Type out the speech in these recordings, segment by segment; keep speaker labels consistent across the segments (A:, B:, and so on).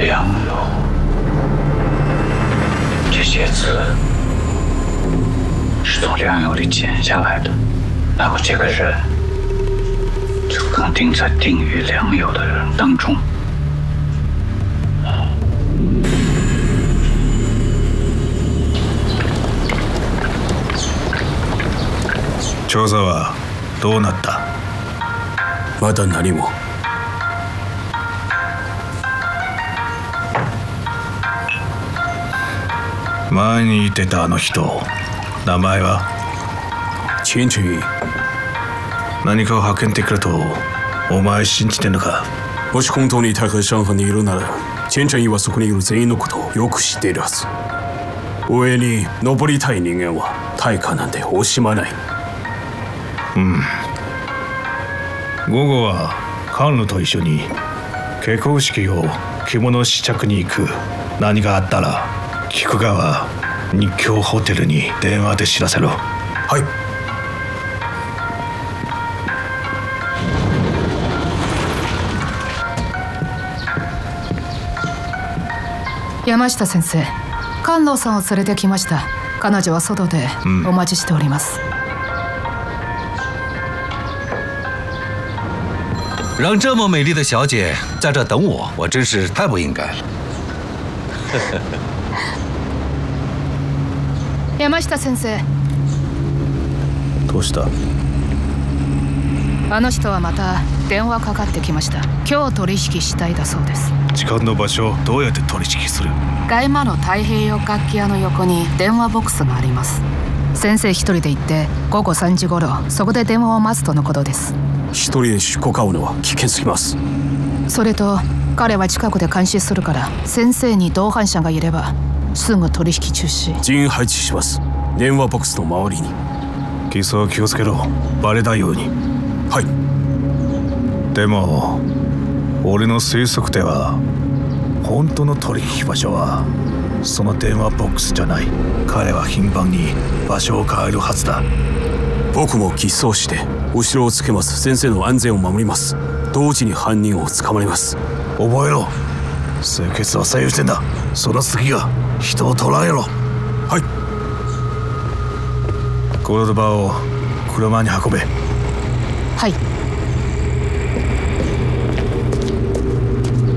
A: 良友这些字是从良友里剪下来的，那么这个人就肯定在定于良友的人当中。
B: 調査はどうなった？
C: まだ何も。
B: 前に言ってたあの人、名前は？
C: 千正义。
B: 何かを発見できるとお前信じてんのか？
C: もし本当に太和上藩にいるなら、千正義はそこにいる全員のことをよく知っているはず。上に登りたい人間は大火なんて惜しまない。
B: 午後はカンヌと一緒に結婚式を着物試着に行く。何があったら菊川日京ホテルに電話で知らせろ。
C: はい。
D: 山下先生、菅野さんを連れてきました。彼女は外でお待ちしております。
E: 让这么美丽的小姐在这等我，我真是太不应该了。
D: 山下先生。
B: どうした？
D: あの人はまた電話かかってきました。今日取引したいだそうです。
B: 時間の場所をどうやって取引する？
D: 外間の太平洋楽器屋の横に電話ボックスがあります。先生一人で行って午後3時頃そこで電話を待つとのことです。
C: 一人で出国会うのは危険すぎます。
D: それと彼は近くで監視するから、先生に同伴者がいればすぐ取引中止。
C: 人員配置します。電話ボックスの周りに。
B: キスは気をつけろ。バレないように。
C: はい。
B: でも俺の推測では本当の取引場所はその電話ボックスじゃない。彼は頻繁に場所を変えるはずだ。
C: 僕も偽装して後ろをつけます。先生の安全を守ります。同時に犯人を捕まえます。
B: 覚えろ。清潔は最優先だ。その次が人を捕らえろ。
C: はい。
B: コードバーを車に運べ。
D: はい。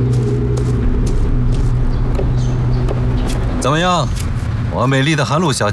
E: 怎么样，我美丽的韩露小姐？